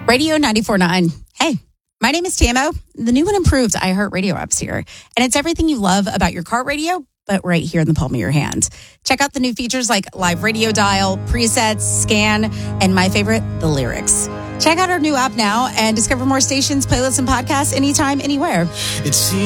Radio 94.9. Hey, my name is Tamo. The new and improved iHeartRadio app's here. And it's everything you love about your car radio, but right here in the palm of your hand. Check out the new features like live radio dial, presets, scan, and my favorite, the lyrics. Check out our new app now and discover more stations, playlists, and podcasts anytime, anywhere. It seems